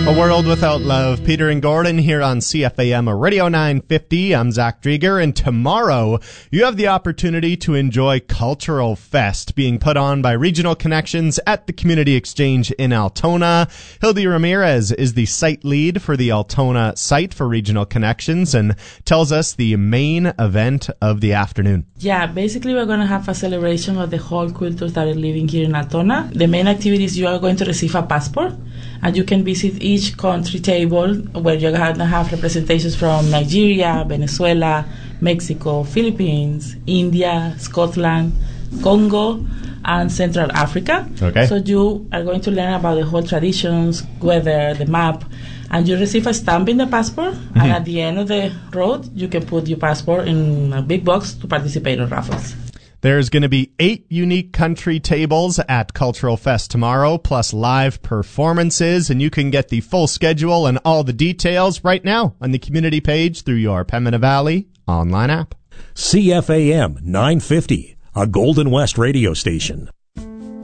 A World Without Love. Peter and Gordon here on CFAM Radio 950. I'm Zach Drieger, and tomorrow you have the opportunity to enjoy Cultural Fest being put on by Regional Connections at the Community Exchange in Altona. Hildy Ramirez is the site lead for the Altona site for Regional Connections and tells us the main event of the afternoon. Yeah, basically we're going to have a celebration of the whole cultures that are living here in Altona. The main activity is you are going to receive a passport, and you can visit each country table where you're going to have representations from Nigeria, Venezuela, Mexico, Philippines, India, Scotland, Congo, and Central Africa. Okay. So you are going to learn about the whole traditions, weather, the map, and you receive a stamp in the passport, and at the end of the road, you can put your passport in a big box to participate in raffles. There's going to be 8 unique country tables at Cultural Fest tomorrow, plus live performances, and you can get the full schedule and all the details right now on the community page through your Pembina Valley online app. CFAM 950, a Golden West radio station.